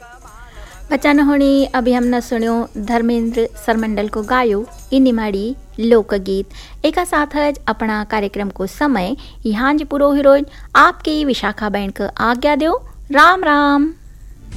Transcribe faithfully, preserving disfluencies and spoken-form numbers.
बच्चा होनी अभी हमने सुनियो धर्मेंद्र सरमंडल को गायो इन निमाड़ी लोकगीत। एक साथ अपना कार्यक्रम को समय यहाँ जी पूरो हीरोइन आपके विशाखा बैंड का आज्ञा दो। राम राम।